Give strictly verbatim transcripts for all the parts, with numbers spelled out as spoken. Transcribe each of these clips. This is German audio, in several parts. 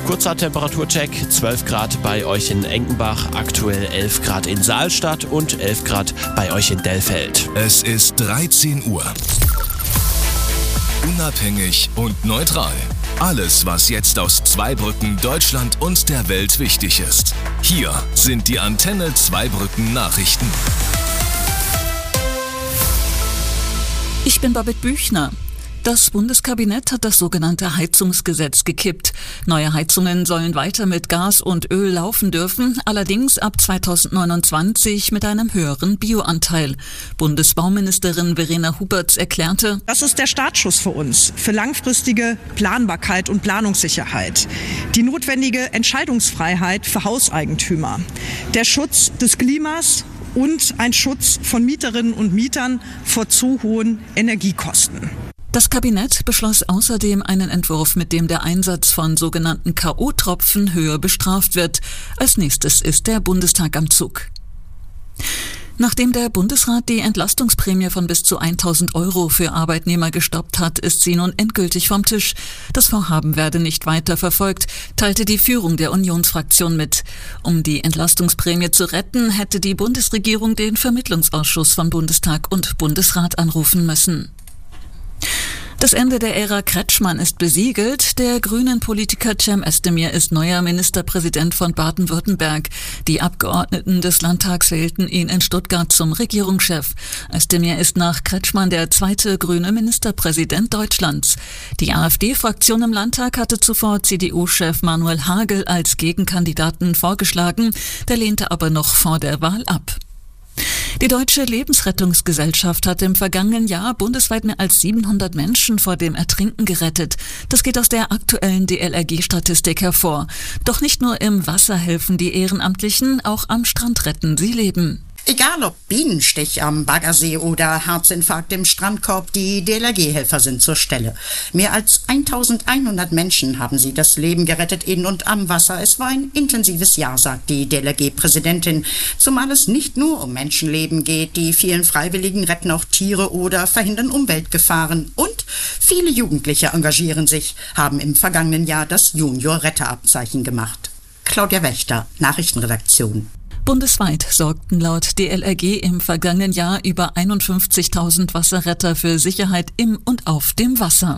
Kurzer Temperaturcheck, zwölf Grad bei euch in Enkenbach, aktuell elf Grad in Saalstadt und elf Grad bei euch in Dellfeld. Es ist dreizehn Uhr. Unabhängig und neutral. Alles, was jetzt aus Zweibrücken, Deutschland und der Welt wichtig ist. Hier sind die Antenne Zweibrücken Nachrichten. Ich bin Babette Büchner. Das Bundeskabinett hat das sogenannte Heizungsgesetz gekippt. Neue Heizungen sollen weiter mit Gas und Öl laufen dürfen, allerdings ab zweitausendneunundzwanzig mit einem höheren Bioanteil. Bundesbauministerin Verena Huberts erklärte: Das ist der Startschuss für uns, für langfristige Planbarkeit und Planungssicherheit. Die notwendige Entscheidungsfreiheit für Hauseigentümer. Der Schutz des Klimas und ein Schutz von Mieterinnen und Mietern vor zu hohen Energiekosten. Das Kabinett beschloss außerdem einen Entwurf, mit dem der Einsatz von sogenannten K O-Tropfen höher bestraft wird. Als nächstes ist der Bundestag am Zug. Nachdem der Bundesrat die Entlastungsprämie von bis zu tausend Euro für Arbeitnehmer gestoppt hat, ist sie nun endgültig vom Tisch. Das Vorhaben werde nicht weiter verfolgt, teilte die Führung der Unionsfraktion mit. Um die Entlastungsprämie zu retten, hätte die Bundesregierung den Vermittlungsausschuss von Bundestag und Bundesrat anrufen müssen. Das Ende der Ära Kretschmann ist besiegelt. Der grünen Politiker Cem Özdemir ist neuer Ministerpräsident von Baden-Württemberg. Die Abgeordneten des Landtags wählten ihn in Stuttgart zum Regierungschef. Özdemir ist nach Kretschmann der zweite grüne Ministerpräsident Deutschlands. Die AfD-Fraktion im Landtag hatte zuvor C D U-Chef Manuel Hagel als Gegenkandidaten vorgeschlagen. Der lehnte aber noch vor der Wahl ab. Die Deutsche Lebensrettungsgesellschaft hat im vergangenen Jahr bundesweit mehr als siebenhundert Menschen vor dem Ertrinken gerettet. Das geht aus der aktuellen D L R G-Statistik hervor. Doch nicht nur im Wasser helfen die Ehrenamtlichen, auch am Strand retten sie Leben. Egal ob Bienenstich am Baggersee oder Herzinfarkt im Strandkorb, die D L R G-Helfer sind zur Stelle. Mehr als eintausendeinhundert Menschen haben sie das Leben gerettet in und am Wasser. Es war ein intensives Jahr, sagt die D L R G-Präsidentin. Zumal es nicht nur um Menschenleben geht. Die vielen Freiwilligen retten auch Tiere oder verhindern Umweltgefahren. Und viele Jugendliche engagieren sich, haben im vergangenen Jahr das Junior-Retterabzeichen gemacht. Claudia Wächter, Nachrichtenredaktion. Bundesweit sorgten laut D L R G im vergangenen Jahr über einundfünfzigtausend Wasserretter für Sicherheit im und auf dem Wasser.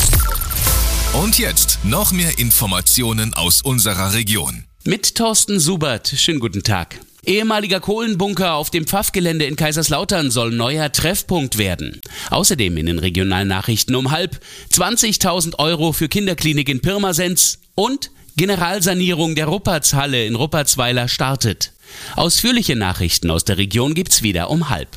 Und jetzt noch mehr Informationen aus unserer Region. Mit Thorsten Subert. Schönen guten Tag. Ehemaliger Kohlenbunker auf dem Pfaffgelände in Kaiserslautern soll neuer Treffpunkt werden. Außerdem in den regionalen Nachrichten um halb zwanzigtausend Euro für Kinderklinik in Pirmasens und Generalsanierung der Ruppertshalle in Ruppertsweiler startet. Ausführliche Nachrichten aus der Region gibt's wieder um halb.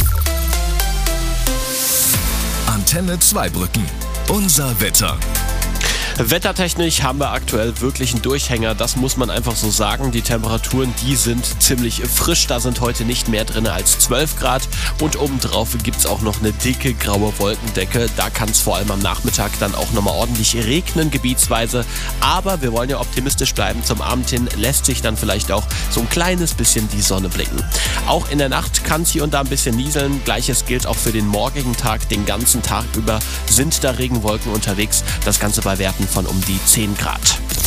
Antenne Zweibrücken. Unser Wetter. Wettertechnisch haben wir aktuell wirklich einen Durchhänger, das muss man einfach so sagen. Die Temperaturen, die sind ziemlich frisch, da sind heute nicht mehr drin als zwölf Grad und obendrauf gibt es auch noch eine dicke graue Wolkendecke. Da kann es vor allem am Nachmittag dann auch nochmal ordentlich regnen, gebietsweise. Aber wir wollen ja optimistisch bleiben, zum Abend hin lässt sich dann vielleicht auch so ein kleines bisschen die Sonne blicken. Auch in der Nacht kann es hier und da ein bisschen nieseln, gleiches gilt auch für den morgigen Tag. Den ganzen Tag über sind da Regenwolken unterwegs, das Ganze bei Werten von um die zehn Grad.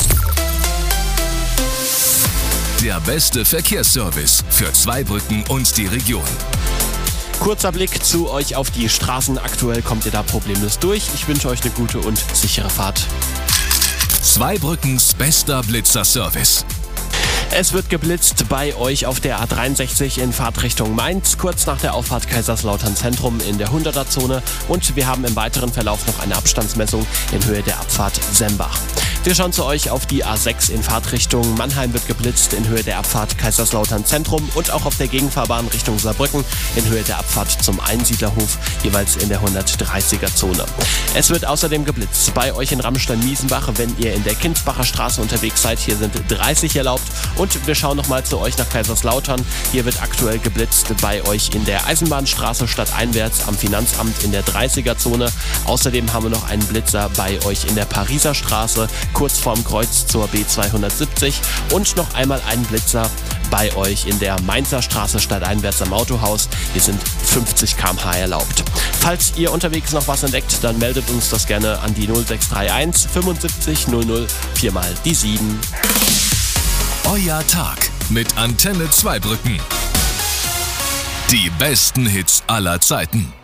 Der beste Verkehrsservice für Zweibrücken und die Region. Kurzer Blick zu euch auf die Straßen. Aktuell kommt ihr da problemlos durch. Ich wünsche euch eine gute und sichere Fahrt. Zweibrückens bester Blitzer-Service. Es wird geblitzt bei euch auf der A dreiundsechzig in Fahrtrichtung Mainz, kurz nach der Auffahrt Kaiserslautern Zentrum in der hunderter-Zone. Und wir haben im weiteren Verlauf noch eine Abstandsmessung in Höhe der Abfahrt Sembach. Wir schauen zu euch auf die A sechs in Fahrtrichtung Mannheim wird geblitzt in Höhe der Abfahrt Kaiserslautern Zentrum und auch auf der Gegenfahrbahn Richtung Saarbrücken in Höhe der Abfahrt zum Einsiedlerhof, jeweils in der hundertdreißiger-Zone. Es wird außerdem geblitzt bei euch in Ramstein-Miesenbach, wenn ihr in der Kinsbacher Straße unterwegs seid. Hier sind dreißig erlaubt. Und wir schauen nochmal zu euch nach Kaiserslautern. Hier wird aktuell geblitzt bei euch in der Eisenbahnstraße stadteinwärts am Finanzamt in der dreißiger-Zone. Außerdem haben wir noch einen Blitzer bei euch in der Pariser Straße, kurz vorm Kreuz zur B zweihundertsiebzig. Und noch einmal einen Blitzer bei euch in der Mainzer Straße stadteinwärts am Autohaus. Hier sind fünfzig Kilometer pro Stunde erlaubt. Falls ihr unterwegs noch was entdeckt, dann meldet uns das gerne an die null sechs drei eins fünfundsiebzig null null vier mal die sieben. Euer Tag mit Antenne Zweibrücken. Die besten Hits aller Zeiten.